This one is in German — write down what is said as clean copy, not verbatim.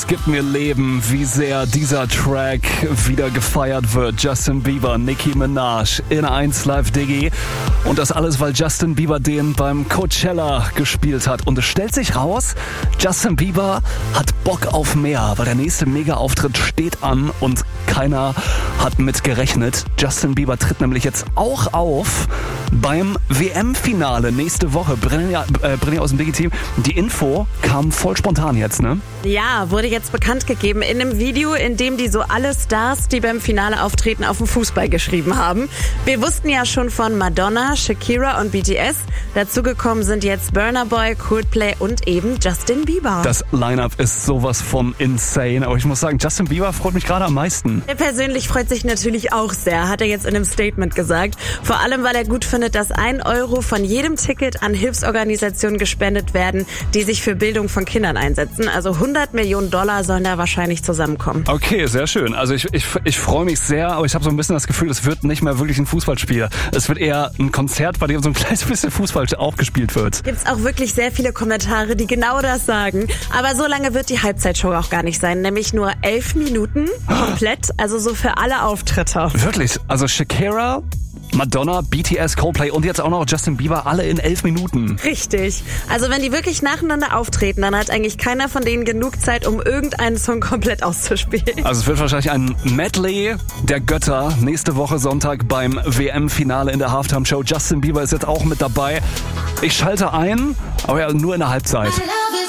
Gib mir Leben, wie sehr dieser Track wieder gefeiert wird. Justin Bieber, Nicki Minaj in 1 Live Diggi. Und das alles, weil Justin Bieber den beim Coachella gespielt hat. Und es stellt sich raus, Justin Bieber hat Bock auf mehr, weil der nächste Mega-Auftritt steht an und keiner hat mit gerechnet. Justin Bieber tritt nämlich jetzt auch auf beim WM-Finale nächste Woche. Brenner aus dem Digi-Team. Die Info kam voll spontan jetzt, ne? Ja, wurde jetzt bekannt gegeben in einem Video, in dem die so alle Stars, die beim Finale auftreten, auf den Fußball geschrieben haben. Wir wussten ja schon von Madonna, Shakira und BTS. Dazugekommen sind jetzt Burna Boy, Coldplay und eben Justin Bieber. Das Line-Up ist sowas von insane. Aber ich muss sagen, Justin Bieber freut mich gerade am meisten. Er persönlich freut sich natürlich auch sehr, hat er jetzt in einem Statement gesagt. Vor allem, weil er gut findet, dass 1 Euro von jedem Ticket an Hilfsorganisationen gespendet werden, die sich für Bildung von Kindern einsetzen. Also $100 Millionen sollen da wahrscheinlich zusammenkommen. Okay, sehr schön. Also ich freue mich sehr, aber ich habe so ein bisschen das Gefühl, es wird nicht mehr wirklich ein Fußballspiel. Es wird eher ein Konzert, bei dem so ein kleines bisschen Fußball auch gespielt wird. Gibt's auch wirklich sehr viele Kommentare, die genau das sagen. Aber so lange wird die Halbzeitshow auch gar nicht sein, nämlich nur 11 Minuten komplett, also so für alle Auftritte. Wirklich? Also Shakira, Madonna, BTS, Coldplay und jetzt auch noch Justin Bieber, alle in 11 Minuten. Richtig. Also wenn die wirklich nacheinander auftreten, dann hat eigentlich keiner von denen genug Zeit, um irgendeinen Song komplett auszuspielen. Also es wird wahrscheinlich ein Medley der Götter nächste Woche Sonntag beim WM-Finale in der Halftime-Show. Justin Bieber ist jetzt auch mit dabei. Ich schalte ein, aber ja nur in der Halbzeit.